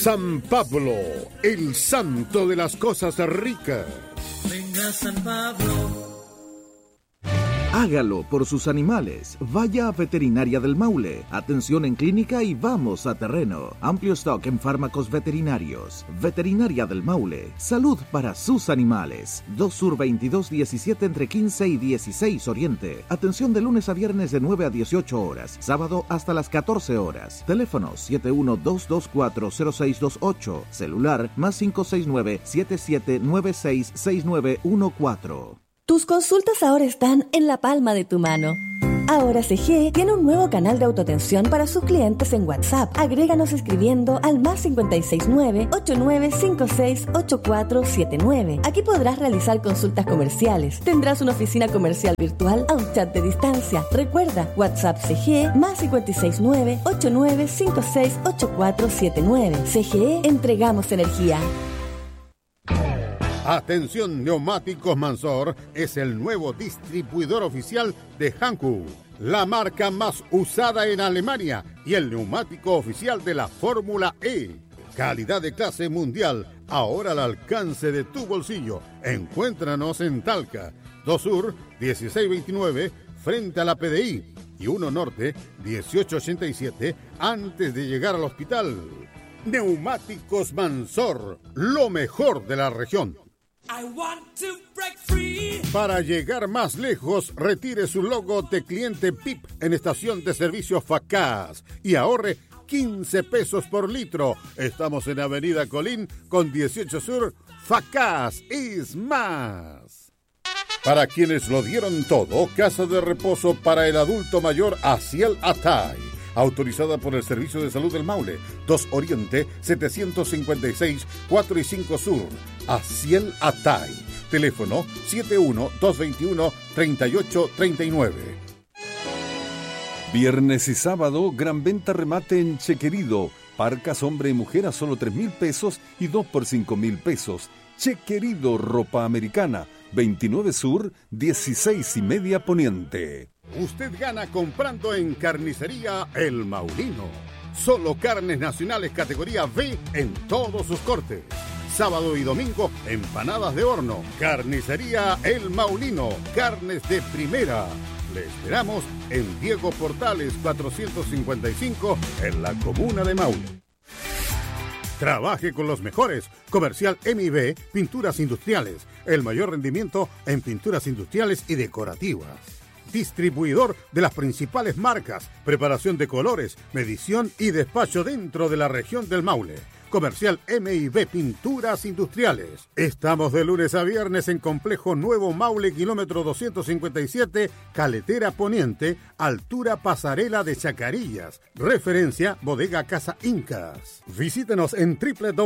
San Pablo, el santo de las cosas ricas. Venga San Pablo. Hágalo por sus animales. Vaya a Veterinaria del Maule. Atención en clínica y vamos a terreno. Amplio stock en fármacos veterinarios. Veterinaria del Maule. Salud para sus animales. 2 Sur 2217 entre 15 y 16 Oriente. Atención de lunes a viernes de 9 a 18 horas. Sábado hasta las 14 horas. Teléfono 712240628. Celular +569 77966914. Tus consultas ahora están en la palma de tu mano. Ahora CG tiene un nuevo canal de autoatención para sus clientes en WhatsApp. Agréganos escribiendo al +569-8956-8479. Aquí podrás realizar consultas comerciales. Tendrás una oficina comercial virtual a un chat de distancia. Recuerda, WhatsApp CG +569-8956-8479. CGE, entregamos energía. Atención, Neumáticos Mansor es el nuevo distribuidor oficial de Hankook, la marca más usada en Alemania y el neumático oficial de la Fórmula E. Calidad de clase mundial, ahora al alcance de tu bolsillo. Encuéntranos en Talca, 2 Sur 1629, frente a la PDI, y 1 Norte 1887, antes de llegar al hospital. Neumáticos Mansor, lo mejor de la región. Para llegar más lejos, retire su logo de cliente PIP en estación de servicio Facaz y ahorre 15 pesos por litro. Estamos en Avenida Colín con 18 Sur. Facaz es más. Para quienes lo dieron todo, casa de reposo para el adulto mayor Asiel Atay. Autorizada por el Servicio de Salud del Maule, 2 Oriente, 756, 4 y 5 Sur. Asiel Atay. Teléfono 71-221-3839. Viernes y sábado, gran venta remate en Chequerido. Parcas hombre y mujer a solo 3,000 pesos y 2 por 5,000 pesos. Chequerido, ropa americana. 29 Sur, 16 y media Poniente. Usted gana comprando en Carnicería El Maulino. Solo carnes nacionales categoría B en todos sus cortes. Sábado y domingo, empanadas de horno. Carnicería El Maulino. Carnes de primera. Le esperamos en Diego Portales 455 en la comuna de Maule. Trabaje con los mejores. Comercial MIB Pinturas Industriales. El mayor rendimiento en pinturas industriales y decorativas. Distribuidor de las principales marcas, preparación de colores, medición y despacho dentro de la región del Maule. Comercial MIB Pinturas Industriales. Estamos de lunes a viernes en Complejo Nuevo Maule, kilómetro 257, Caletera Poniente, altura Pasarela de Chacarillas. Referencia Bodega Casa Incas. Visítenos en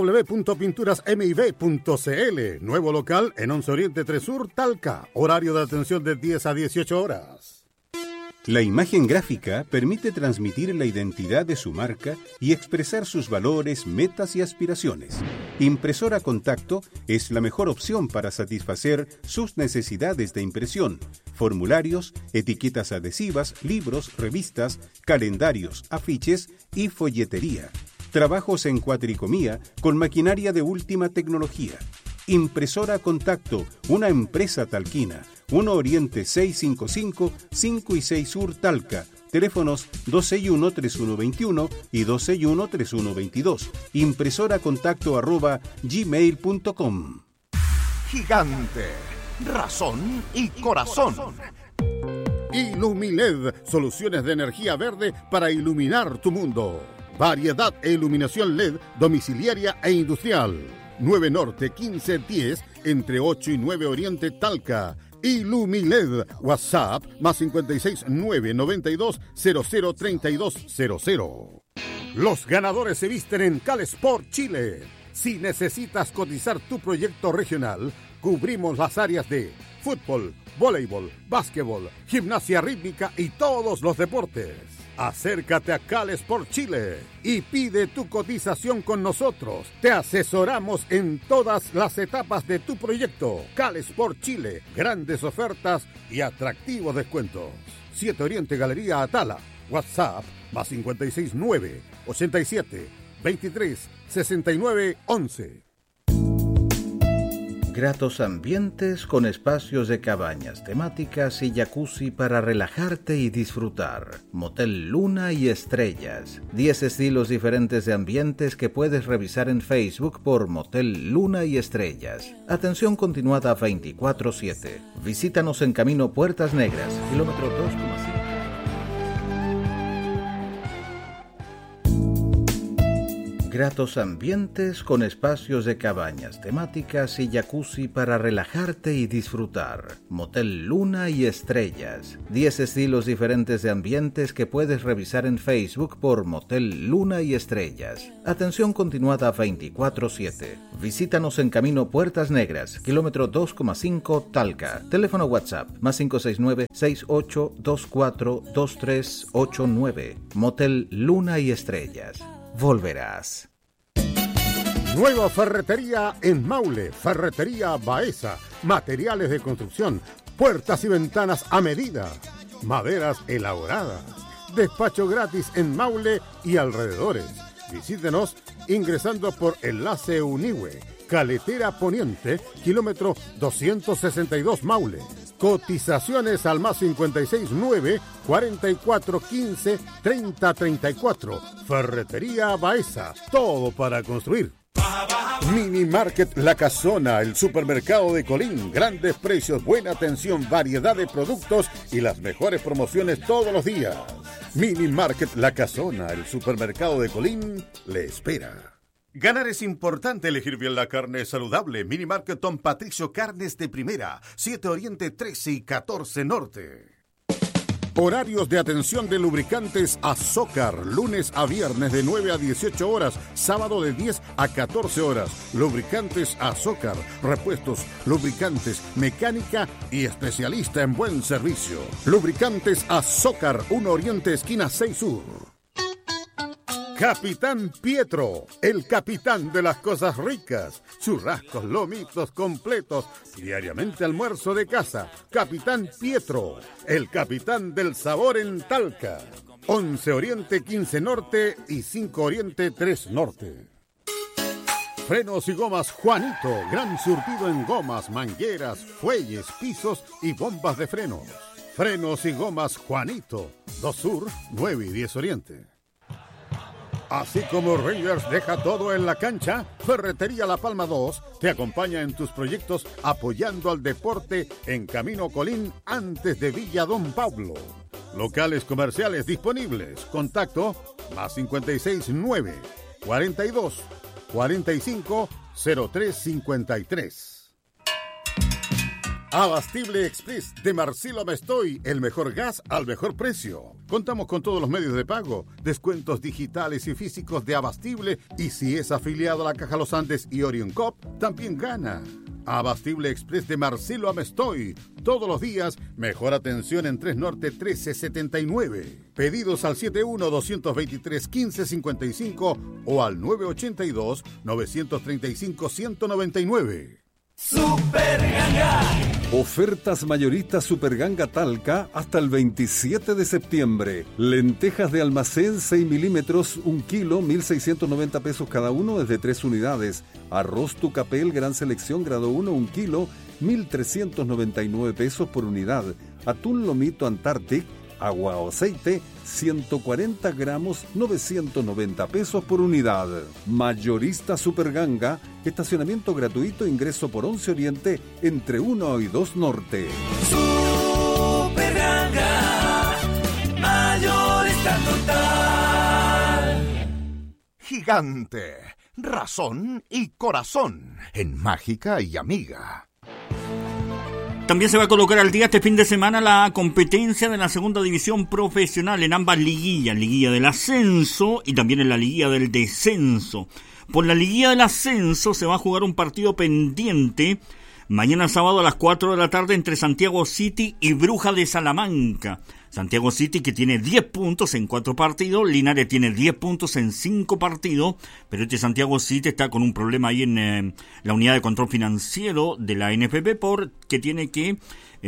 www.pinturasmib.cl. Nuevo local en 11 Oriente 3 Sur, Talca. Horario de atención de 10 a 18 horas. La imagen gráfica permite transmitir la identidad de su marca y expresar sus valores, metas y aspiraciones. Impresora Contacto es la mejor opción para satisfacer sus necesidades de impresión, formularios, etiquetas adhesivas, libros, revistas, calendarios, afiches y folletería. Trabajos en cuatricomía con maquinaria de última tecnología. Impresora Contacto, una empresa talquina. 1 Oriente 655, 5 y 6 Sur Talca. Teléfonos 261-3121 y 261-3122. impresoracontacto@gmail.com. Gigante, razón y corazón. Ilumiled, soluciones de energía verde para iluminar tu mundo. Variedad e iluminación LED domiciliaria e industrial. 9 Norte 1510 entre 8 y 9 Oriente Talca. Ilumiled, WhatsApp +56 992 003200. Los ganadores se visten en CalSport Chile. Si necesitas cotizar tu proyecto regional, cubrimos las áreas de fútbol, voleibol, básquetbol, gimnasia rítmica y todos los deportes. Acércate a CalSport Chile y pide tu cotización con nosotros. Te asesoramos en todas las etapas de tu proyecto. CalSport Chile, grandes ofertas y atractivos descuentos. 7 Oriente Galería Atala, WhatsApp +569 87 23 69 11. Gratos ambientes con espacios de cabañas temáticas y jacuzzi para relajarte y disfrutar. Motel Luna y Estrellas. 10 estilos diferentes de ambientes que puedes revisar en Facebook por Motel Luna y Estrellas. Atención continuada 24/7. Visítanos en Camino Puertas Negras, kilómetro 2,5. Gratos ambientes con espacios de cabañas temáticas y jacuzzi para relajarte y disfrutar. Motel Luna y Estrellas. 10 estilos diferentes de ambientes que puedes revisar en Facebook por Motel Luna y Estrellas. Atención continuada 24/7. Visítanos en Camino Puertas Negras, kilómetro 2,5 Talca. Teléfono WhatsApp +569 6824 2389. Motel Luna y Estrellas. Volverás. Nueva ferretería en Maule, Ferretería Baeza, materiales de construcción, puertas y ventanas a medida, maderas elaboradas, despacho gratis en Maule y alrededores. Visítenos ingresando por Enlace Unihue, Caletera Poniente, kilómetro 262 Maule. Cotizaciones al +56 9 44 15 30 34. Ferretería Baeza, todo para construir. Mini Market La Casona, el supermercado de Colín. Grandes precios, buena atención, variedad de productos y las mejores promociones todos los días. Mini Market La Casona, el supermercado de Colín, le espera. Ganar es importante, elegir bien la carne saludable. Mini Market Don Patricio, carnes de primera, 7 Oriente 13 y 14 Norte. Horarios de atención de lubricantes Azócar, lunes a viernes de 9 a 18 horas, sábado de 10 a 14 horas. Lubricantes Azócar, repuestos, lubricantes, mecánica y especialista en buen servicio. Lubricantes Azócar, 1 Oriente, esquina 6 Sur. Capitán Pietro, el capitán de las cosas ricas. Churrascos, lomitos completos, diariamente almuerzo de casa. Capitán Pietro, el capitán del sabor en Talca. 11 Oriente, 15 Norte y 5 Oriente, 3 Norte. Frenos y gomas Juanito, gran surtido en gomas, mangueras, fuelles, pisos y bombas de frenos. Frenos y gomas Juanito, 2 Sur, 9 y 10 Oriente. Así como Rangers deja todo en la cancha, Ferretería La Palma 2 te acompaña en tus proyectos apoyando al deporte en Camino Colín antes de Villa Don Pablo. Locales comerciales disponibles. Contacto +56 9 42 45 03 53. Abastible Express de Marcelo Mestoy, el mejor gas al mejor precio. Contamos con todos los medios de pago, descuentos digitales y físicos de Abastible, y si es afiliado a la Caja Los Andes y Orion Cop, también gana. Abastible Express de Marcelo Mestoy, todos los días, mejor atención en 3 Norte 1379. Pedidos al 71-223-1555 o al 982-935-199. Superganga. Ofertas mayoristas Superganga Talca hasta el 27 de septiembre. Lentejas de almacén 6 milímetros, 1 kilo, 1.690 pesos cada uno, desde 3 unidades. Arroz Tucapel, gran selección, grado 1, 1 kilo, 1.399 pesos por unidad. Atún Lomito Antarctic, agua o aceite, 140 gramos, 990 pesos por unidad. Mayorista Superganga, estacionamiento gratuito, ingreso por 11 Oriente, entre 1 y 2 Norte. Superganga, mayorista total. Gigante, razón y corazón en Mágica y Amiga. También se va a colocar al día este fin de semana la competencia de la segunda división profesional en ambas liguillas, liguilla del ascenso y también en la liguilla del descenso. Por la liguilla del ascenso se va a jugar un partido pendiente mañana sábado a las 4 de la tarde entre Santiago City y Bruja de Salamanca. Santiago City, que tiene 10 puntos en 4 partidos, Linares tiene 10 puntos en 5 partidos, pero este Santiago City está con un problema ahí en la unidad de control financiero de la NFP, porque tiene que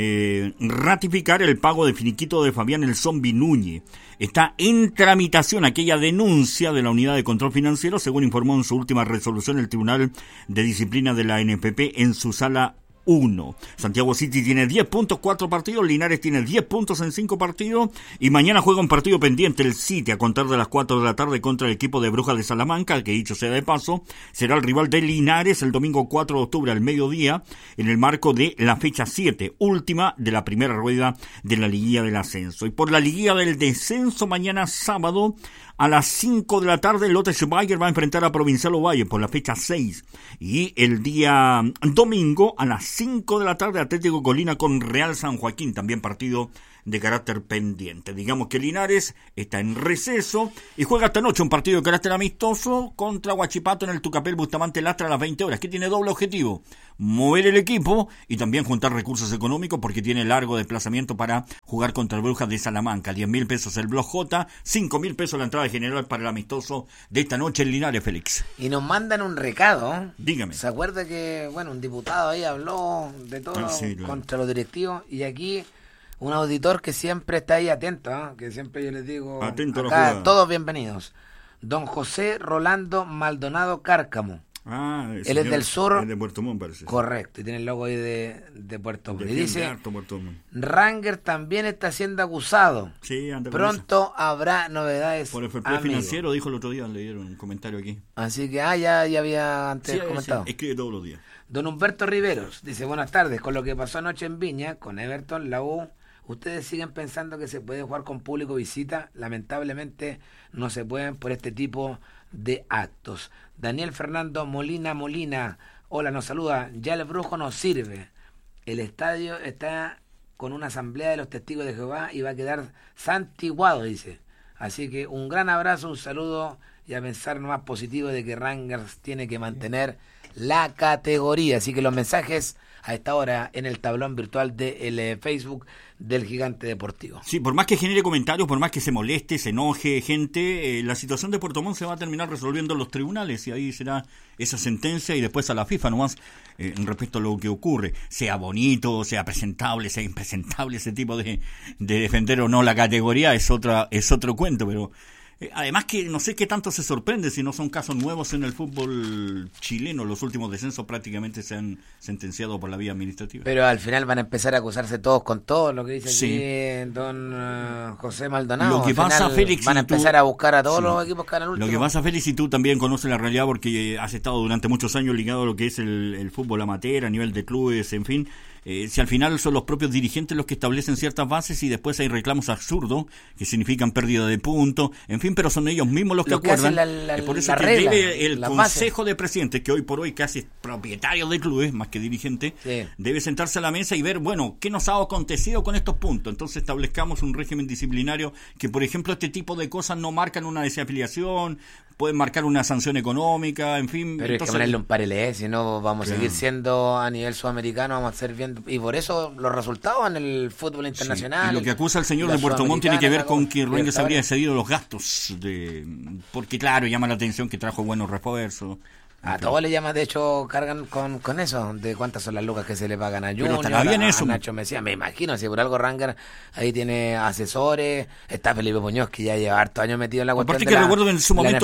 ratificar el pago de finiquito de Fabián El Zombi Núñez. Está en tramitación aquella denuncia de la unidad de control financiero, según informó en su última resolución el Tribunal de Disciplina de la NFP en su sala 1. Santiago City tiene 10 puntos, 4 partidos, Linares tiene 10 puntos en 5 partidos, y mañana juega un partido pendiente el City a contar de las 4 de la tarde contra el equipo de Brujas de Salamanca, que dicho sea de paso, será el rival de Linares el domingo 4 de octubre al mediodía, en el marco de la fecha 7, última de la primera rueda de la liguilla del ascenso. Y por la liguilla del descenso, mañana sábado, a las 5 de la tarde, Lotte Schweiger va a enfrentar a Provincial Ovalle por la fecha 6. Y el día domingo, a las 5 de la tarde, Atlético Colina con Real San Joaquín, también partido de carácter pendiente. Digamos que Linares está en receso y juega esta noche un partido de carácter amistoso contra Huachipato en el Tucapel Bustamante Lastra a las 20 horas, que tiene doble objetivo: mover el equipo y también juntar recursos económicos, porque tiene largo desplazamiento para jugar contra el Brujas de Salamanca. 10.000 pesos el Block J, 5.000 pesos la entrada general para el amistoso de esta noche en Linares, Félix. Y nos mandan un recado. Dígame. ¿Se acuerda que, un diputado ahí habló de todo contra los directivos? Y aquí un auditor que siempre está ahí atento, que siempre yo les digo, atento acá todos bienvenidos. Don José Rolando Maldonado Cárcamo. Él es del sur. Es de Puerto Montt, parece. Correcto, y tiene el logo ahí de Puerto Montt. Y dice, Puerto Montt. Ranger también está siendo acusado. Sí, pronto habrá novedades. Por el fair financiero, dijo el otro día, le dieron un comentario aquí. Así que, ya había antes comentado. Sí, escribe todos los días. Don Humberto Riveros dice, buenas tardes, con lo que pasó anoche en Viña, con Everton, la U, ¿ustedes siguen pensando que se puede jugar con público visita? Lamentablemente no se pueden por este tipo de actos. Daniel Fernando Molina, hola, nos saluda. Ya el brujo nos sirve. El estadio está con una asamblea de los testigos de Jehová y va a quedar santiguado, dice. Así que un gran abrazo, un saludo y a pensar nomás positivo de que Rangers tiene que mantener la categoría. Así que los mensajes a esta hora en el tablón virtual del Facebook del Gigante Deportivo. Sí, por más que genere comentarios, por más que se moleste, se enoje gente, la situación de Puerto Montt se va a terminar resolviendo en los tribunales y ahí será esa sentencia y después a la FIFA nomás respecto a lo que ocurre, sea bonito, sea presentable, sea impresentable, ese tipo de defender o no la categoría es otro cuento, pero además que no sé qué tanto se sorprende si no son casos nuevos en el fútbol chileno. Los últimos descensos prácticamente se han sentenciado por la vía administrativa. Pero al final van a empezar a acusarse todos con todo, lo que dice aquí don José Maldonado. Lo que pasa, Félix, van a empezar a buscar a todos los equipos que ganan último. Lo que pasa, Félix, y tú también conoces la realidad porque has estado durante muchos años ligado a lo que es el fútbol amateur, a nivel de clubes, en fin. Si al final son los propios dirigentes los que establecen ciertas bases y después hay reclamos absurdos que significan pérdida de puntos, en fin, pero son ellos mismos los que acuerdan. Por eso que debe el Consejo de Presidentes, que hoy por hoy casi es propietario de clubes, más que dirigente, debe sentarse a la mesa y ver, ¿qué nos ha acontecido con estos puntos? Entonces establezcamos un régimen disciplinario que, por ejemplo, este tipo de cosas no marcan una desafiliación, pueden marcar una sanción económica, en fin. Pero entonces, hay que ponerle un parelé, si no vamos a seguir siendo a nivel sudamericano, vamos a ser bien, y por eso los resultados en el fútbol internacional. Y lo que acusa el señor de Puerto Montt tiene que ver con que Rangers habría excedido los gastos, porque claro, llama la atención que trajo buenos refuerzos. A todos le llaman, de hecho, cargan con eso, de cuántas son las lucas que se le pagan a Junior, a Nacho Mesías, me imagino, si por algo Ranger ahí tiene asesores, está Felipe Muñoz, que ya lleva hartos años metido en la cuestión de recuerdo que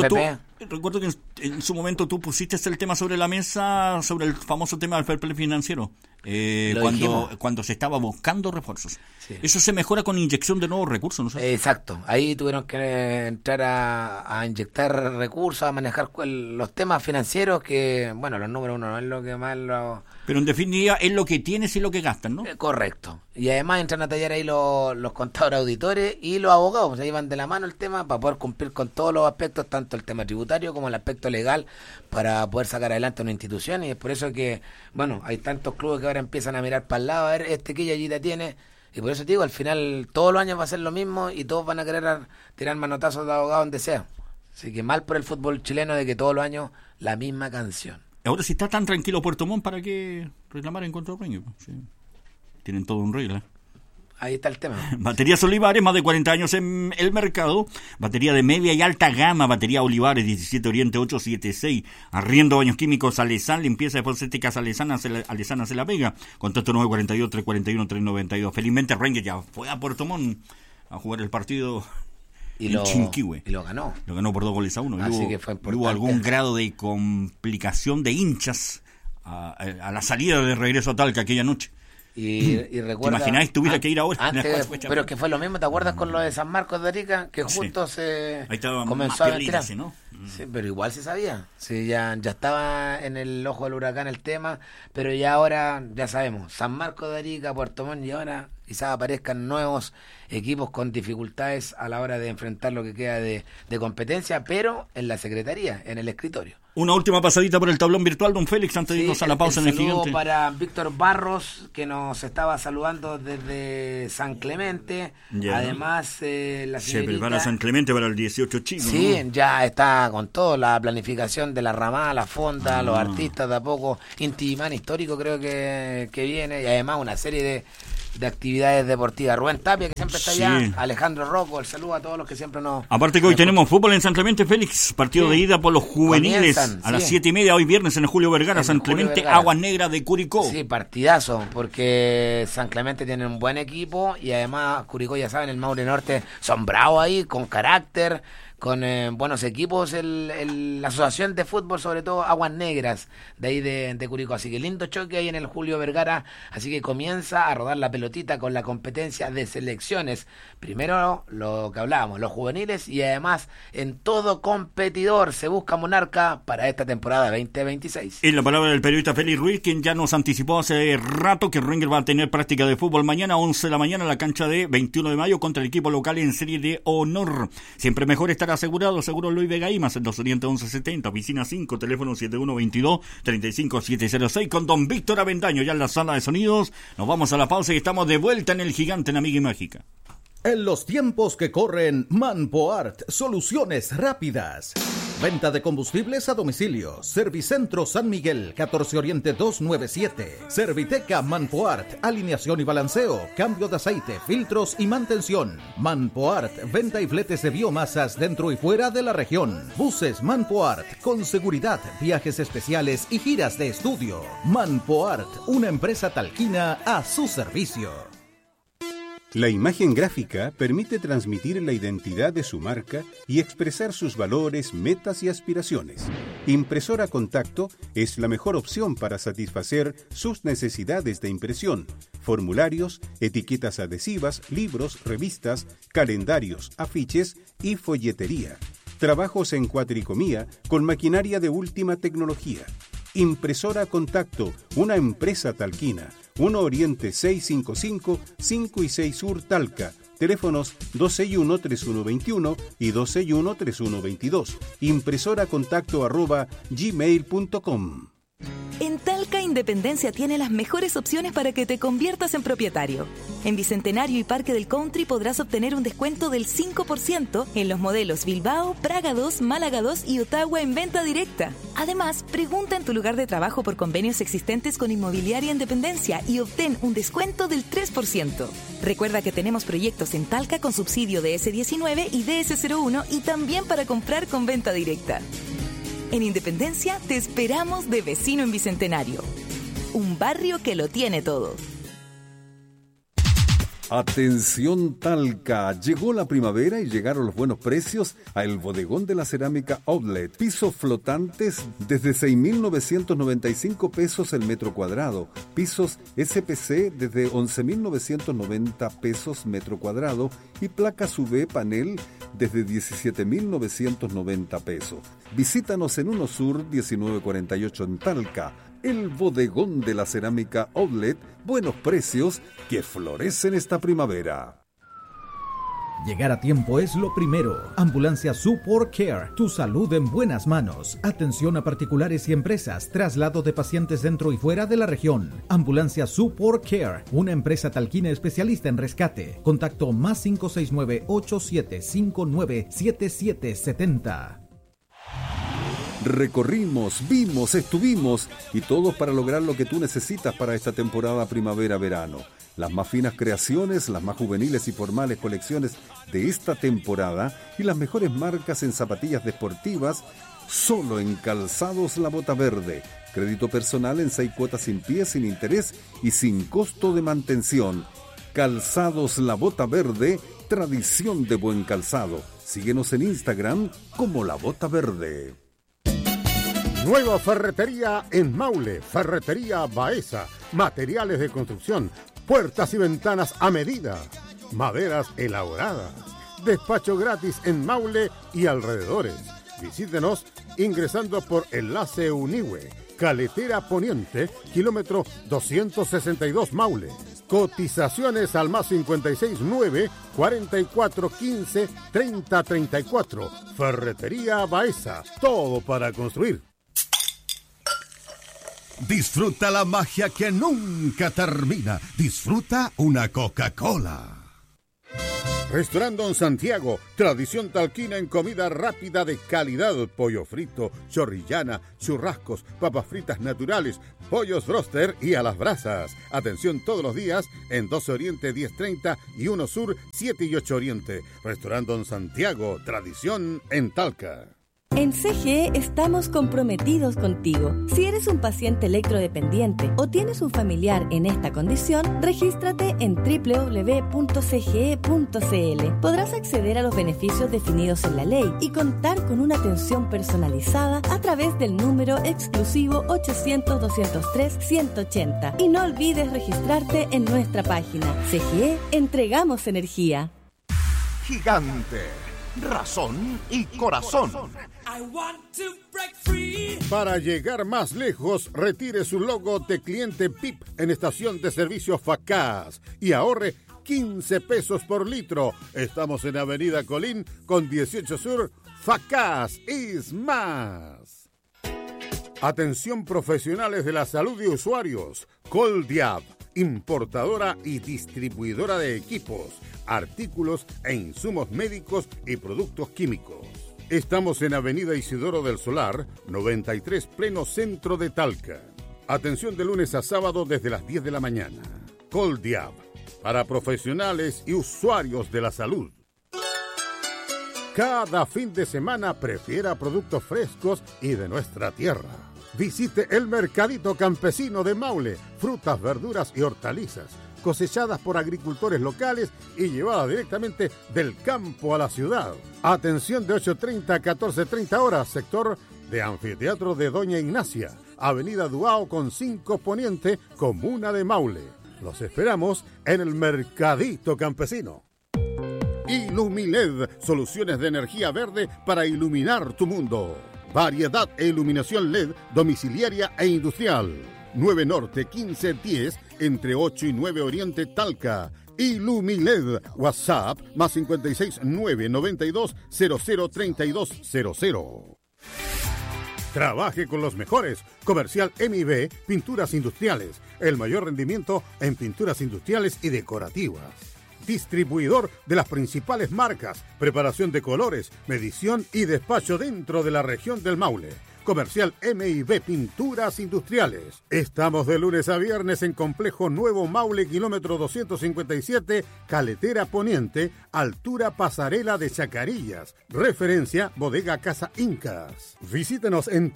en su momento tú pusiste el tema sobre la mesa, sobre el famoso tema del fair play financiero, cuando se estaba buscando refuerzos. Sí. Eso se mejora con inyección de nuevos recursos, ¿no sé? Exacto, ahí tuvieron que entrar a inyectar recursos, a manejar los temas financieros, que los números uno no es lo que más Pero en definitiva es lo que tienes y lo que gastan, ¿no? Correcto. Y además entran a tallar ahí los contadores auditores y los abogados, ahí van de la mano el tema para poder cumplir con todos los aspectos, tanto el tema tributario como el aspecto legal, para poder sacar adelante una institución. Y es por eso que, hay tantos clubes que ahora empiezan a mirar para el lado, a ver que Yayita tiene. Y por eso te digo, al final todos los años va a ser lo mismo y todos van a querer tirar manotazos de abogado donde sea. Así que mal por el fútbol chileno de que todos los años la misma canción. Ahora, si está tan tranquilo Puerto Montt, ¿para qué reclamar en contra de Rangers? Sí. Tienen todo un regla. ahí está el tema. Baterías Olivares, más de 40 años en el mercado. Batería de media y alta gama. Batería Olivares, 17 Oriente 876. Arriendo, baños químicos, Alesán. Limpieza de foséticas, Alesana se la Vega. Contacto 942-341-392. Felizmente Ranger ya fue a Puerto Montt a jugar el partido en Chinquihue. Y lo ganó. Lo ganó por 2-1. Así que fue importante. Hubo algún grado de complicación de hinchas a la salida de regreso a Talca aquella noche. Y recuerda, ¿te imagináis tuviera que ir ahora? Antes, pero es que fue lo mismo, ¿te acuerdas con lo de San Marcos de Arica? Que justo se comenzó a ventilar. ¿no? Sí, pero igual se sabía. Sí, ya estaba en el ojo del huracán el tema, pero ya ahora, ya sabemos, San Marcos de Arica, Puerto Montt, y ahora quizás aparezcan nuevos equipos con dificultades a la hora de enfrentar lo que queda de competencia, pero en la secretaría, en el escritorio. Una última pasadita por el tablón virtual, don Félix, antes de irnos a la pausa en el Gigante. Saludo para Víctor Barros, que nos estaba saludando desde San Clemente. Ya. Además, la señorita... Se prepara San Clemente para el 18 chico. Sí, ¿no? Ya está con todo, la planificación de la ramada, la fonda, los artistas de a poco. Inti-Imán histórico creo que viene, y además una serie de actividades deportivas. Rubén Tapia, que siempre está allá, Alejandro Rocco, el saludo a todos los que siempre nos... Aparte que hoy tenemos fútbol en San Clemente, Félix, partido de ida por los juveniles a las 7:30, hoy viernes en el Julio Vergara, San Clemente, Vergara. Aguas Negras de Curicó. Sí, partidazo, porque San Clemente tiene un buen equipo y además Curicó, ya saben, el Maule Norte son bravos ahí, con carácter, con buenos equipos, la asociación de fútbol, sobre todo Aguas Negras, de ahí de Curicó. Así que lindo choque ahí en el Julio Vergara, así que comienza a rodar la pelotita con la competencia de selecciones. Primero lo que hablábamos, los juveniles, y además en todo competidor se busca monarca para esta temporada 2026. Y la palabra del periodista Félix Ruiz, quien ya nos anticipó hace rato que Ranger va a tener práctica de fútbol mañana, 11 de la mañana, en la cancha de 21 de mayo contra el equipo local en serie de honor. Siempre mejor estar asegurado, seguro Luis Vega Imas, en 2oriente 1170, oficina 5, teléfono 7122-35706, con don Víctor Avendaño ya en la sala de sonidos. Nos vamos a la pausa y estamos de vuelta en el Gigante en Amiga y Mágica. En los tiempos que corren, Manpoart, soluciones rápidas. Venta de combustibles a domicilio. Servicentro San Miguel, 14 Oriente 297. Serviteca Manpoart, alineación y balanceo, cambio de aceite, filtros y mantención. Manpoart, venta y fletes de biomasas dentro y fuera de la región. Buses Manpoart, con seguridad, viajes especiales y giras de estudio. Manpoart, una empresa talquina a su servicio. La imagen gráfica permite transmitir la identidad de su marca y expresar sus valores, metas y aspiraciones. Impresora Contacto es la mejor opción para satisfacer sus necesidades de impresión, formularios, etiquetas adhesivas, libros, revistas, calendarios, afiches y folletería. Trabajos en cuatricomía con maquinaria de última tecnología. Impresora Contacto, una empresa talquina. 1 Oriente 655, 5 y 6 Sur Talca. Teléfonos 261-3121 y 261-3122. impresoracontacto@gmail.com. En Talca Independencia tiene las mejores opciones para que te conviertas en propietario. En Bicentenario y Parque del Country podrás obtener un descuento del 5% en los modelos Bilbao, Praga 2, Málaga 2 y Ottawa en venta directa. Además, pregunta en tu lugar de trabajo por convenios existentes con Inmobiliaria Independencia y obtén un descuento del 3%. Recuerda que tenemos proyectos en Talca con subsidio de DS19 y DS01 y también para comprar con venta directa. En Independencia te esperamos de vecino en Bicentenario. Un barrio que lo tiene todo. Atención Talca, llegó la primavera y llegaron los buenos precios a El Bodegón de la Cerámica Outlet. Pisos flotantes desde 6.995 pesos el metro cuadrado. Pisos SPC desde 11.990 pesos metro cuadrado y placas UV panel desde 17.990 pesos. Visítanos en 1 Sur 1948 en Talca. El Bodegón de la Cerámica Outlet, buenos precios que florecen esta primavera. Llegar a tiempo es lo primero. Ambulancia Support Care, tu salud en buenas manos. Atención a particulares y empresas, traslado de pacientes dentro y fuera de la región. Ambulancia Support Care, una empresa talquina especialista en rescate. Contacto más 569-8759-7770. Recorrimos, vimos, estuvimos y todos para lograr lo que tú necesitas para esta temporada primavera-verano. Las más finas creaciones, las más juveniles y formales colecciones de esta temporada y las mejores marcas en zapatillas deportivas, solo en Calzados La Bota Verde. Crédito personal en 6 cuotas sin pie, sin interés y sin costo de mantención. Calzados La Bota Verde, tradición de buen calzado. Síguenos en Instagram como La Bota Verde. Nueva ferretería en Maule, Ferretería Baeza, materiales de construcción, puertas y ventanas a medida, maderas elaboradas, despacho gratis en Maule y alrededores. Visítenos ingresando por Enlace Unihue, Caletera Poniente, kilómetro 262 Maule. Cotizaciones al más 569 4415 3034. Ferretería Baeza, todo para construir. Disfruta la magia que nunca termina. Disfruta una Coca-Cola. Restaurante Don Santiago, tradición talquina en comida rápida de calidad, pollo frito, chorrillana, churrascos, papas fritas naturales, pollos broster y a las brasas. Atención todos los días en 12 Oriente 1030 y 1 Sur 7 y 8 Oriente. Restaurante Don Santiago, tradición en Talca. En CGE estamos comprometidos contigo. Si eres un paciente electrodependiente o tienes un familiar en esta condición, regístrate en www.cge.cl. Podrás acceder a los beneficios definidos en la ley y contar con una atención personalizada a través del número exclusivo 800-203-180. Y no olvides registrarte en nuestra página. CGE, entregamos energía. Gigante, razón y corazón. Para llegar más lejos, retire su logo de cliente PIP en estación de servicio Facaz y ahorre 15 pesos por litro. Estamos en Avenida Colín con 18 Sur. Facaz is más. Atención profesionales de la salud y usuarios. Coldiab, importadora y distribuidora de equipos, artículos e insumos médicos y productos químicos. Estamos en Avenida Isidoro del Solar, 93, pleno centro de Talca. Atención de lunes a sábado desde las 10 de la mañana. Coldiab, para profesionales y usuarios de la salud. Cada fin de semana prefiera productos frescos y de nuestra tierra. Visite el Mercadito Campesino de Maule, frutas, verduras y hortalizas, cosechadas por agricultores locales y llevadas directamente del campo a la ciudad. Atención de 8:30 a 14:30 horas, sector de Anfiteatro de Doña Ignacia, Avenida Duao con 5 Poniente, Comuna de Maule. Los esperamos en el Mercadito Campesino. Ilumiled, soluciones de energía verde para iluminar tu mundo. Variedad e iluminación LED domiciliaria e industrial. 9 Norte 1510 entre 8 y 9 Oriente Talca. Ilumiled, WhatsApp más 569 92 00 3200. Trabaje con los mejores. Comercial MIB, Pinturas Industriales. El mayor rendimiento en pinturas industriales y decorativas. Distribuidor de las principales marcas, preparación de colores, medición y despacho dentro de la región del Maule. Comercial MIB Pinturas Industriales. Estamos de lunes a viernes en Complejo Nuevo Maule, kilómetro 257, Caletera Poniente, altura Pasarela de Chacarillas. Referencia Bodega Casa Incas. Visítenos en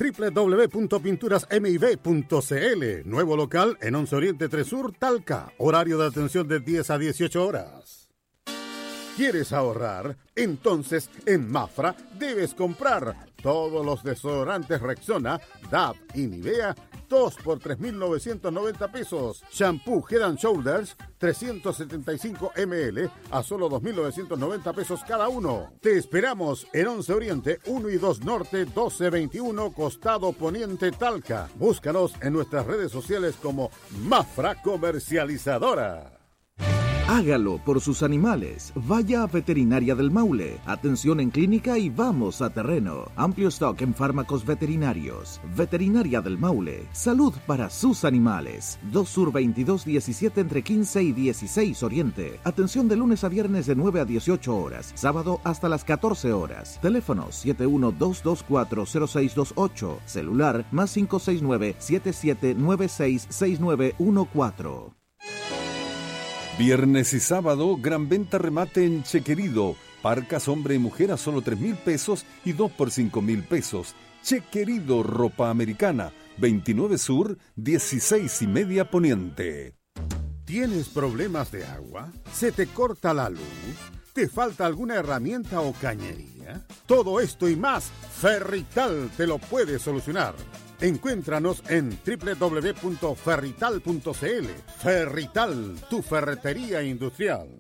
www.pinturasmib.cl. Nuevo local en 11 Oriente 3 Sur, Talca. Horario de atención de 10 a 18 horas. ¿Quieres ahorrar? Entonces en Mafra debes comprar todos los desodorantes Rexona, DAP y Nivea, 2 por 3.990 pesos. Shampoo Head and Shoulders, 375 ml, a solo 2.990 pesos cada uno. Te esperamos en 11 Oriente, 1 y 2 Norte, 1221, Costado Poniente, Talca. Búscanos en nuestras redes sociales como Mafra Comercializadora. Hágalo por sus animales. Vaya a Veterinaria del Maule. Atención en clínica y vamos a terreno. Amplio stock en fármacos veterinarios. Veterinaria del Maule. Salud para sus animales. 2 Sur 2217 entre 15 y 16 Oriente. Atención de lunes a viernes de 9 a 18 horas. Sábado hasta las 14 horas. Teléfono 712240628. Celular más 569-7796-6914. Viernes y sábado, gran venta remate en Chequerido. Parcas hombre y mujer a solo 3.000 pesos y 2 por 5.000 pesos. Chequerido Ropa Americana, 29 Sur, 16 y media Poniente. ¿Tienes problemas de agua? ¿Se te corta la luz? ¿Te falta alguna herramienta o cañería? Todo esto y más, Ferrital te lo puede solucionar. Encuéntranos en www.ferrital.cl. Ferrital, tu ferretería industrial.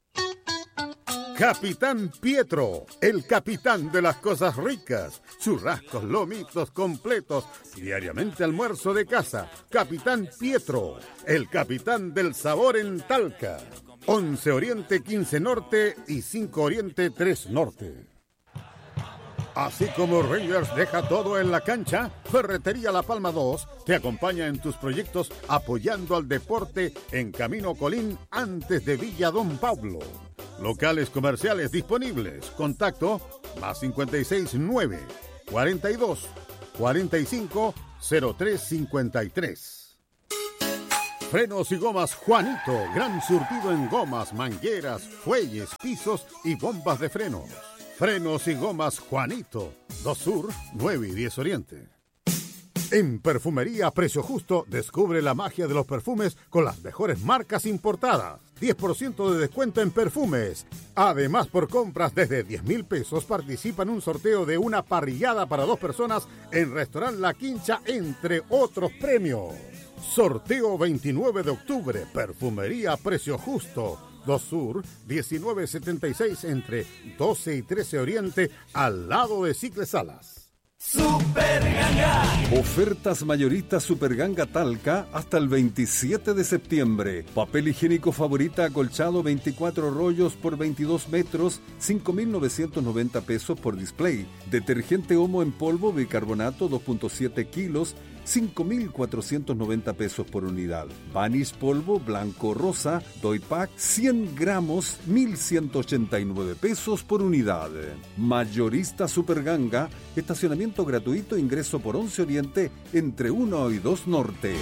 Capitán Pietro, el capitán de las cosas ricas. Churrascos, lomitos completos, diariamente almuerzo de casa. Capitán Pietro, el capitán del sabor en Talca. 11 Oriente, 15 Norte y 5 Oriente, 3 Norte. Así como Rangers deja todo en la cancha, Ferretería La Palma 2 te acompaña en tus proyectos apoyando al deporte en Camino Colín antes de Villa Don Pablo. Locales comerciales disponibles. Contacto más 569 42 45 0353. Frenos y gomas Juanito, gran surtido en gomas, mangueras, fuelles, pisos y bombas de frenos. Frenos y gomas Juanito, 2 Sur, 9 y 10 Oriente. En Perfumería a Precio Justo, descubre la magia de los perfumes con las mejores marcas importadas. 10% de descuento en perfumes. Además, por compras desde 10.000 pesos, participa en un sorteo de una parrillada para 2 personas en Restaurant La Quincha, entre otros premios. Sorteo 29 de octubre, Perfumería a Precio Justo. 2 Sur, 1976 entre 12 y 13 Oriente, al lado de Cicle Salas. Superganga. Ofertas mayoristas Superganga Talca hasta el 27 de septiembre. Papel higiénico Favorita acolchado 24 rollos por 22 metros, 5.990 pesos por display. Detergente Omo en polvo bicarbonato 2.7 kilos, 5.490 pesos por unidad. Vanish polvo blanco rosa, Doypack 100 gramos, 1.189 pesos por unidad. Mayorista Superganga, estacionamiento gratuito, ingreso por 11 Oriente, entre 1 y 2 Norte.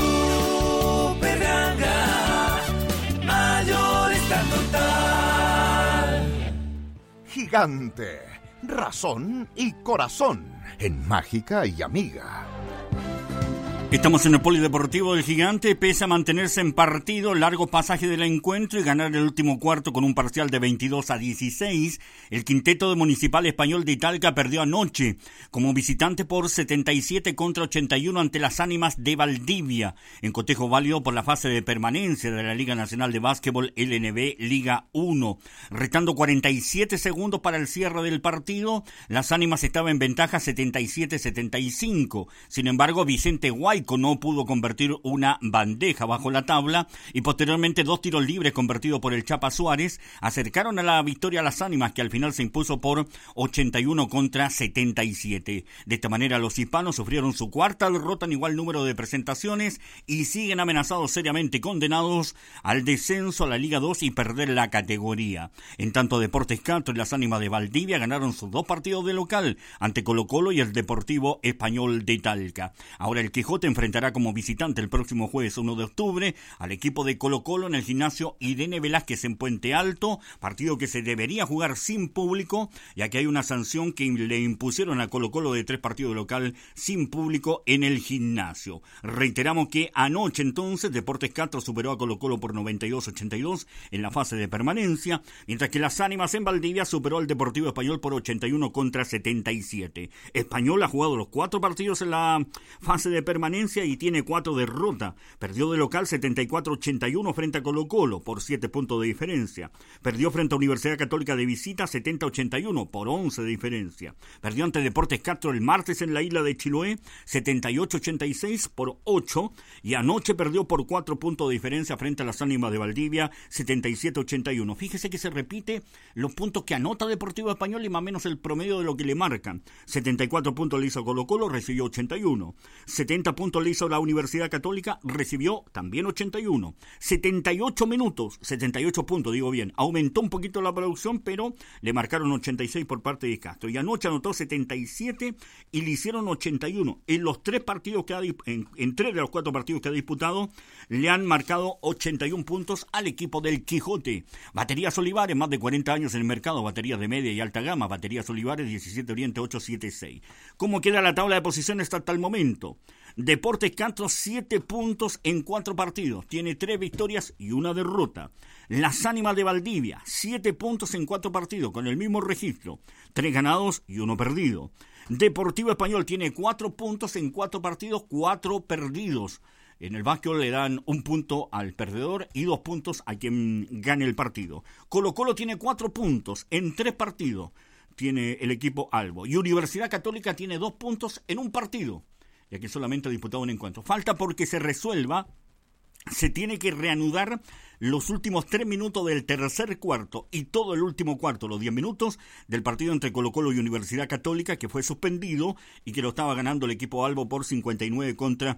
Superganga, mayorista total. Gigante, razón y corazón, en Mágica y Amiga. Estamos en el Polideportivo del Gigante. Pese a mantenerse en partido, largo pasaje del encuentro y ganar el último cuarto con un parcial de 22-16, el quinteto de Municipal Español de Talca perdió anoche como visitante por 77-81 ante las Ánimas de Valdivia, en cotejo válido por la fase de permanencia de la Liga Nacional de Básquetbol LNB Liga 1. Restando 47 segundos para el cierre del partido, las Ánimas estaban en ventaja 77-75. Sin embargo, Vicente Guay no pudo convertir una bandeja bajo la tabla y posteriormente 2 tiros libres convertidos por el Chapa Suárez acercaron a la victoria a las Ánimas, que al final se impuso por 81-77. De esta manera los hispanos sufrieron su cuarta derrota en igual número de presentaciones y siguen amenazados seriamente condenados al descenso a la Liga 2 y perder la categoría. En tanto, Deportes Castro y las Ánimas de Valdivia ganaron sus 2 partidos de local ante Colo-Colo y el Deportivo Español de Talca. Ahora el Quijote enfrentará como visitante el próximo jueves 1 de octubre al equipo de Colo-Colo en el gimnasio Irene Velázquez en Puente Alto, partido que se debería jugar sin público, ya que hay una sanción que le impusieron a Colo-Colo de 3 partidos local sin público en el gimnasio. Reiteramos que anoche entonces Deportes Castro superó a Colo-Colo por 92-82 en la fase de permanencia, mientras que las Ánimas en Valdivia superó al Deportivo Español por 81-77. Español ha jugado los 4 partidos en la fase de permanencia diferencia y tiene 4 derrotas. Perdió de local 74-81 frente a Colo-Colo por 7 puntos de diferencia. Perdió frente a Universidad Católica de visita 70-81 por 11 de diferencia. Perdió ante Deportes Castro el martes en la isla de Chiloé 78-86 por 8. Y anoche perdió por 4 puntos de diferencia frente a las Ánimas de Valdivia 77-81. Fíjese que se repite los puntos que anota Deportivo Español y más o menos el promedio de lo que le marcan. 74 puntos le hizo Colo-Colo, recibió 81. 70 puntos le hizo la Universidad Católica, recibió también 81. 78 puntos, digo bien. Aumentó un poquito la producción, pero le marcaron 86 por parte de Castro. Y anoche anotó 77 y le hicieron 81. En los 3 partidos que en 3 de los 4 partidos que ha disputado, le han marcado 81 puntos al equipo del Quijote. Baterías Olivares, más de 40 años en el mercado, baterías de media y alta gama. Baterías Olivares, 17 Oriente 876. ¿Cómo queda la tabla de posiciones hasta el momento? Deportes Castro, 7 puntos en 4 partidos. Tiene 3 victorias y 1 derrota. Las Ánimas de Valdivia, 7 puntos en 4 partidos, con el mismo registro. 3 ganados y 1 perdido. Deportivo Español tiene 4 puntos en 4 partidos, 4 perdidos. En el básquetbol le dan 1 punto al perdedor y 2 puntos a quien gane el partido. Colo-Colo tiene 4 puntos en 3 partidos. Tiene el equipo Albo. Y Universidad Católica tiene 2 puntos en 1 partido, ya que solamente ha disputado un encuentro. Falta porque se resuelva, se tiene que reanudar los últimos 3 minutos del tercer cuarto y todo el último cuarto, los 10 minutos del partido entre Colo-Colo y Universidad Católica, que fue suspendido y que lo estaba ganando el equipo Albo por 59 contra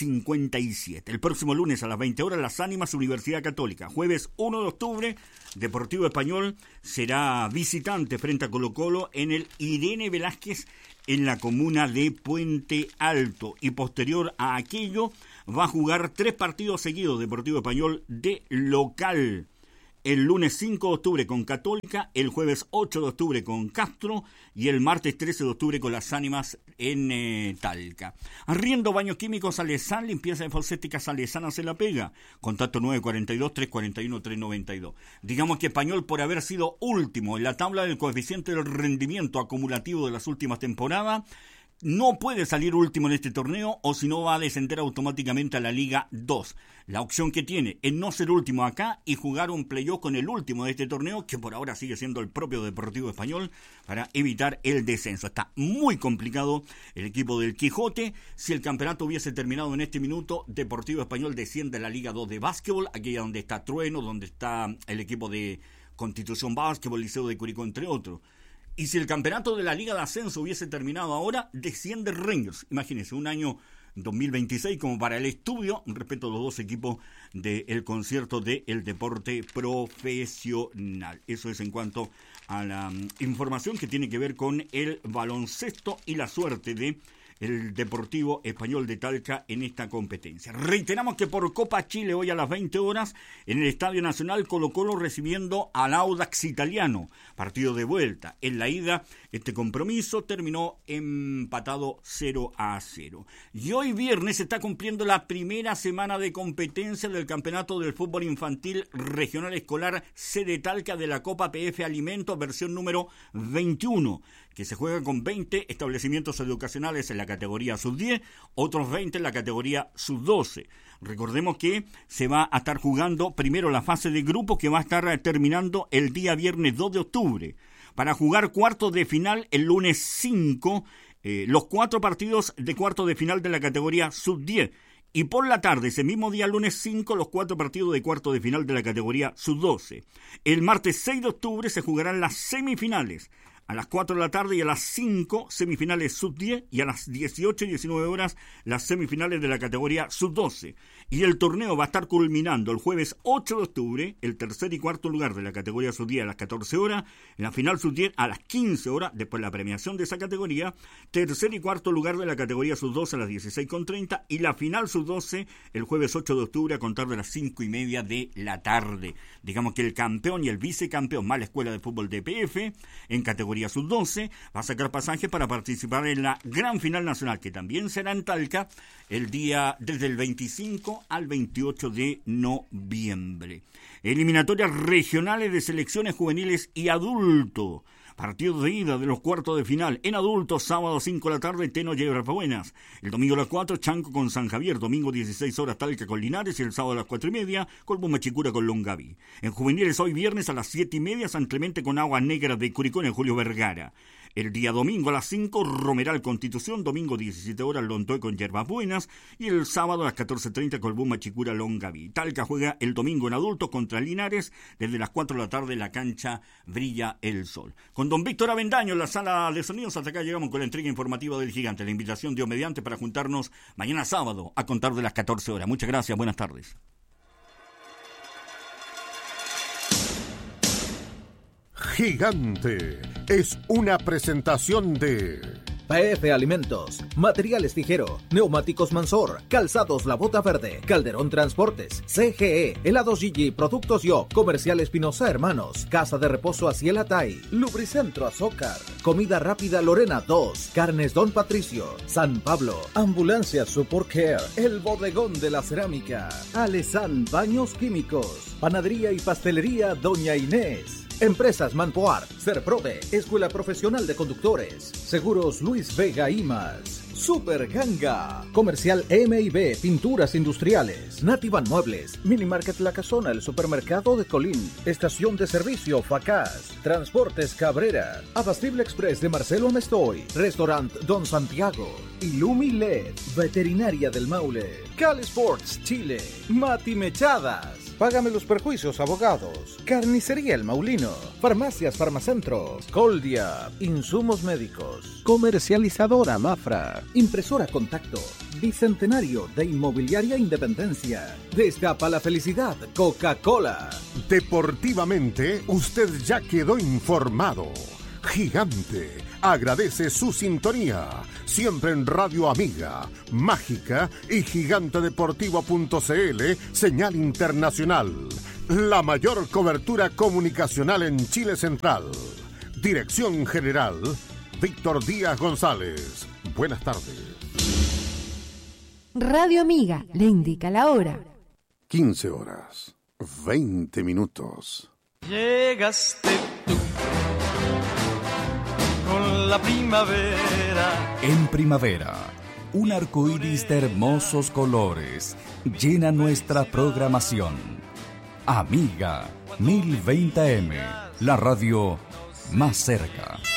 57. El próximo lunes a las 20 horas, Las Ánimas, Universidad Católica. Jueves 1 de octubre, Deportivo Español será visitante frente a Colo-Colo en el Irene Velázquez en la comuna de Puente Alto. Y posterior a aquello, va a jugar 3 partidos seguidos Deportivo Español de local. El lunes 5 de octubre con Católica, el jueves 8 de octubre con Castro y el martes 13 de octubre con Las Ánimas en Talca. Arriendo Baños Químicos Salesán, limpieza de faucética Salesana se la pega. Contacto 942-341-392. Digamos que Español, por haber sido último en la tabla del coeficiente del rendimiento acumulativo de las últimas temporadas, no puede salir último en este torneo o si no va a descender automáticamente a la Liga 2. La opción que tiene es no ser último acá y jugar un playoff con el último de este torneo, que por ahora sigue siendo el propio Deportivo Español, para evitar el descenso. Está muy complicado el equipo del Quijote. Si el campeonato hubiese terminado en este minuto, Deportivo Español desciende a la Liga 2 de básquetbol, aquella donde está Trueno, donde está el equipo de Constitución Básquetbol, Liceo de Curicó, entre otros. Y si el campeonato de la Liga de Ascenso hubiese terminado ahora, desciende Rangers. Imagínense, un año 2026 como para el estudio respecto a los 2 equipos del concierto del deporte profesional. Eso es en cuanto a la información que tiene que ver con el baloncesto y la suerte de el Deportivo Español de Talca en esta competencia. Reiteramos que por Copa Chile hoy a las 20 horas en el Estadio Nacional, Colo-Colo recibiendo al Audax Italiano, partido de vuelta. En la ida este compromiso terminó empatado 0-0. Y hoy viernes se está cumpliendo la primera semana de competencia del Campeonato del Fútbol Infantil Regional Escolar C de Talca de la Copa PF Alimentos, versión número 21, que se juega con 20 establecimientos educacionales en la categoría sub-10, otros 20 en la categoría sub-12. Recordemos que se va a estar jugando primero la fase de grupos, que va a estar terminando el día viernes 2 de octubre. Para jugar cuartos de final el lunes 5, los 4 partidos de cuartos de final de la categoría sub-10. Y por la tarde, ese mismo día, lunes 5, los 4 partidos de cuartos de final de la categoría sub-12. El martes 6 de octubre se jugarán las semifinales. A las 4 de la tarde y a las 5, semifinales sub-10, y a las 18 y 19 horas, las semifinales de la categoría sub-12. Y el torneo va a estar culminando el jueves 8 de octubre, el tercer y cuarto lugar de la categoría sub-10 a las 14 horas, la final sub-10 a las 15 horas, después la premiación de esa categoría, tercer y cuarto lugar de la categoría sub-12 a las 16:30, y la final sub-12 el jueves 8 de octubre a contar de las 5:30 de la tarde. Digamos que el campeón y el vicecampeón, más la Escuela de Fútbol de PF, en categoría sub-12, va a sacar pasaje para participar en la gran final nacional, que también será en Talca el día desde el 25 al 28 de noviembre. Eliminatorias regionales de selecciones juveniles y adultos. Partido de ida de los cuartos de final. En adultos, sábado 5 de la tarde, Teno Yebrabuenas. El domingo a las 4, Chanco con San Javier. Domingo 16 horas, Talca con Linares. Y el sábado a las 4:30, Colbún Machicura con Longaví. En juveniles, hoy viernes a las 7:30, San Clemente con Aguas Negras de Curicó en Julio Vergara. El día domingo a las 5, Romeral Constitución. Domingo 17 horas, Lontoy con Yerbas Buenas. Y el sábado a las 14:30, Colbún Machicura Longaví. Talca juega el domingo en adultos contra Linares. Desde las 4 de la tarde en la cancha Brilla el Sol. Con don Víctor Avendaño en la sala de sonidos, hasta acá llegamos con la entrega informativa del Gigante. La invitación Dios mediante para juntarnos mañana sábado a contar de las 14 horas. Muchas gracias, buenas tardes. Gigante es una presentación de PF Alimentos, Materiales Tijero, Neumáticos Mansor, Calzados La Bota Verde, Calderón Transportes, CGE, Helados Gigi, Productos Yo, Comercial Espinosa Hermanos, Casa de Reposo Asiel Atay, Lubricentro Azócar, Comida Rápida Lorena 2, Carnes Don Patricio, San Pablo, Ambulancia Support Care, El Bodegón de la Cerámica, Alesan Baños Químicos, Panadería y Pastelería Doña Inés. Empresas Manpoar, Serprove, Escuela Profesional de Conductores, Seguros Luis Vega y más. Super Ganga, Comercial M&B, Pinturas Industriales, Nativan Muebles, Minimarket La Casona, el Supermercado de Colín, Estación de Servicio Facaz, Transportes Cabrera, Abastible Express de Marcelo Amestoy, Restaurant Don Santiago, Ilumi LED, Veterinaria del Maule, Cal Sports Chile, Mati Mechadas, Págame los Perjuicios Abogados, Carnicería El Maulino, Farmacias Farmacentro, Coldia, Insumos Médicos, Comercializadora Mafra, Impresora Contacto, Bicentenario de Inmobiliaria Independencia, Destapa la Felicidad, Coca-Cola. Deportivamente, usted ya quedó informado. Gigante agradece su sintonía, siempre en Radio Amiga, Mágica y gigantedeportivo.cl, señal internacional. La mayor cobertura comunicacional en Chile Central. Dirección General, Víctor Díaz González. Buenas tardes. Radio Amiga le indica la hora. 15 horas, 20 minutos. Llegaste tú con la primavera. En primavera, un arcoíris de hermosos colores llena nuestra programación. Amiga 1020 AM, la radio más cerca.